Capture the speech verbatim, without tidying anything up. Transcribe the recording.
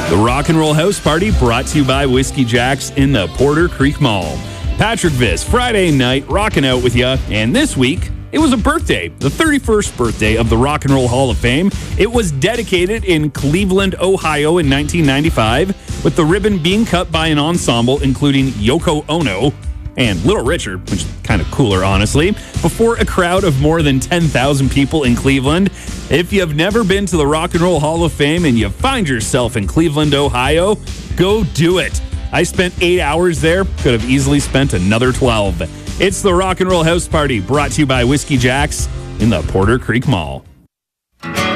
The Rock and Roll House Party brought to you by Whiskey Jack's in the Porter Creek Mall. Patrick Viss, Friday night, rocking out with you. And this week, it was a birthday, the thirty-first birthday of the Rock and Roll Hall of Fame. It was dedicated in Cleveland, Ohio in nineteen ninety-five, with the ribbon being cut by an ensemble including Yoko Ono and Little Richard, which is kind of cooler, honestly, before a crowd of more than ten thousand people in Cleveland. If you have never been to the Rock and Roll Hall of Fame and you find yourself in Cleveland, Ohio, go do it. I spent eight hours there, could have easily spent another twelve. It's the Rock and Roll House Party, brought to you by Whiskey Jack's in the Porter Creek Mall.